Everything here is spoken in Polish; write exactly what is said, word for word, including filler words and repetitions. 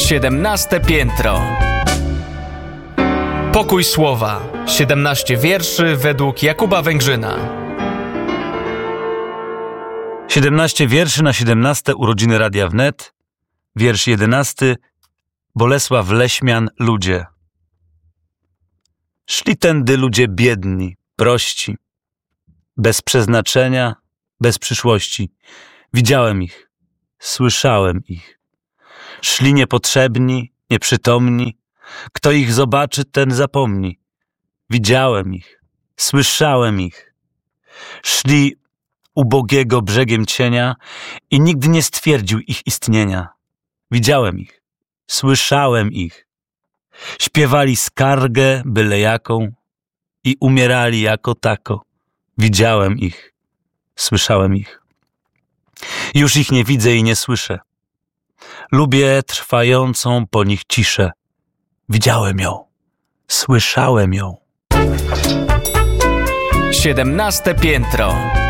Siedemnaste piętro. Pokój słowa. Siedemnaście wierszy według Jakuba Węgrzyna. Siedemnaście wierszy na siedemnaste urodziny Radia Wnet. Wiersz jedenasty. Bolesław Leśmian, ludzie. Szli tędy ludzie biedni, prości, bez przeznaczenia, bez przyszłości. Widziałem ich, słyszałem ich. Szli niepotrzebni, nieprzytomni. Kto ich zobaczy, ten zapomni. Widziałem ich, słyszałem ich. Szli ubogiego brzegiem cienia i nikt nie stwierdził ich istnienia. Widziałem ich, słyszałem ich. Śpiewali skargę byle jaką i umierali jako tako. Widziałem ich, słyszałem ich. Już ich nie widzę i nie słyszę. Lubię trwającą po nich ciszę. Widziałem ją, słyszałem ją. Siedemnaste piętro.